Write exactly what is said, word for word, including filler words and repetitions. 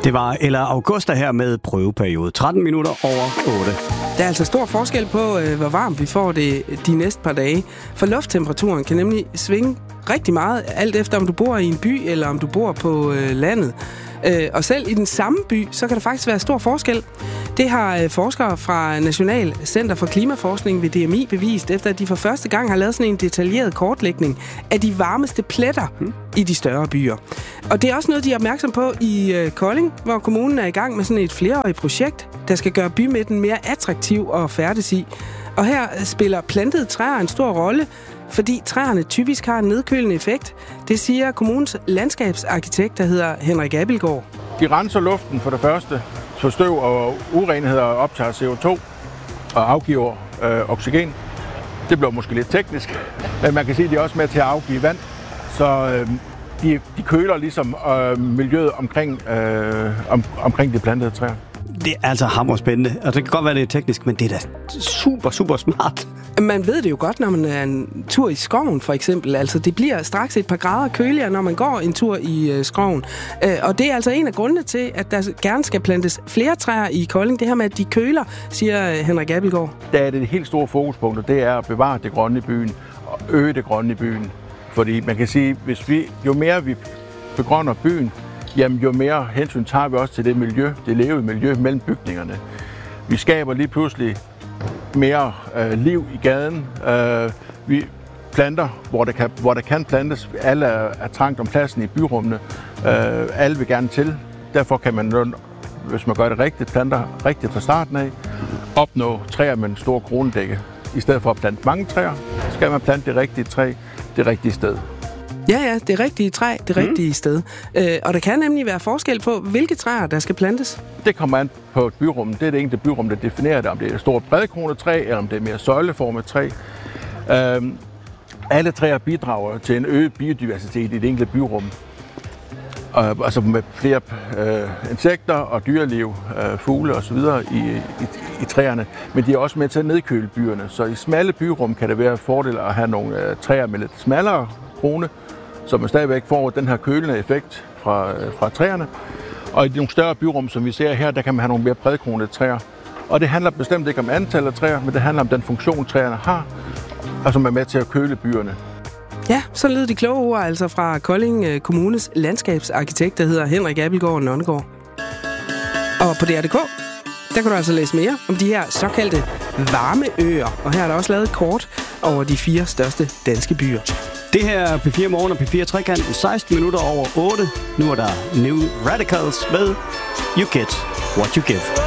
Det var Ella Augusta her med prøveperiode. tretten minutter over otte. Der er altså stor forskel på, øh, hvor varmt vi får det de næste par dage. For lufttemperaturen kan nemlig svinge rigtig meget, alt efter om du bor i en by, eller om du bor på øh, landet. Øh, og selv i den samme by, så kan der faktisk være stor forskel. Det har øh, forskere fra National Center for Klimaforskning ved D M I bevist, efter at de for første gang har lavet sådan en detaljeret kortlægning af de varmeste pletter hmm. i de større byer. Og det er også noget, de er opmærksom på i øh, Kolding, hvor kommunen er i gang med sådan et flereårigt projekt, der skal gøre bymidten mere attraktiv at færdes i. Og her spiller plantede træer en stor rolle, fordi træerne typisk har en nedkølende effekt. Det siger kommunens landskabsarkitekt, der hedder Henrik Abildgaard. De renser luften for det første, så støv og urenheder optager C O to og afgiver øh, oxygen. Det bliver måske lidt teknisk, men man kan sige, at de er også med til at afgive vand. Så øh, de, de køler ligesom øh, miljøet omkring, øh, om, omkring de plantede træer. Det er altså hammerspændende, og det kan godt være, det er teknisk, men det er da super, super smart. Man ved det jo godt, når man er en tur i skoven, for eksempel. Altså, det bliver straks et par grader køligere, når man går en tur i øh, skoven. Øh, og det er altså en af grundene til, at der gerne skal plantes flere træer i Kolding. Det her med, at de køler, siger øh, Henrik Abildgaard. Der er det helt store fokuspunkt, og det er at bevare det grønne i byen og øge det grønne i byen. Fordi man kan sige, hvis vi jo mere vi begrønner byen, jamen jo mere hensyn tager vi også til det miljø, det levede miljø mellem bygningerne. Vi skaber lige pludselig mere øh, liv i gaden. Øh, vi planter, hvor der kan, hvor der kan plantes. Alle er, er trængt om pladsen i byrummene. Øh, alle vil gerne til. Derfor kan man, hvis man gør det rigtigt, planter rigtigt fra starten af, opnå træer med en stor kronedække. I stedet for at plante mange træer, skal man plante det rigtige træ det rigtige sted. Ja, ja, det rigtige træ, det rigtige mm. sted. Øh, og der kan nemlig være forskel på, hvilke træer, der skal plantes. Det kommer an på et byrum. Det er det enkelte byrum, der definerer det, om det er et stort bredkronet træ, eller om det er mere søjleformet træ. Øhm, alle træer bidrager til en øget biodiversitet i det enkelte byrum. Øh, altså med flere øh, insekter og dyreliv, øh, fugle osv. I, i, i træerne. Men de er også med til at nedkøle byerne. Så i smalle byrum kan det være fordel at have nogle øh, træer med lidt smallere krone, så man stadigvæk får den her kølende effekt fra, fra træerne. Og i nogle større byrum, som vi ser her, der kan man have nogle mere bredkronede træer. Og det handler bestemt ikke om antallet af træer, men det handler om den funktion, træerne har, og som er med til at køle byerne. Ja, så lyder de kloge ord altså fra Kolding Kommunes landskabsarkitekt, der hedder Henrik Abildgaard Nonnegård. Og på D R punktum d k, der kan du altså læse mere om de her såkaldte varmeøer. Og her er der også lavet et kort over de fire største danske byer. Det her er P fire Morgen og P fire Trekant, seksten minutter over otte. Nu er der New Radicals med You Get What You Give.